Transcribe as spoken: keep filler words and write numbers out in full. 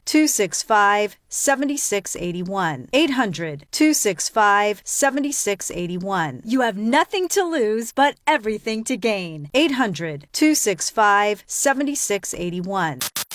two six five, seven six eight one. eight hundred, two six five, seven six eight one. You have nothing to lose, but everything to gain. eight hundred, two six five, seven six eight one.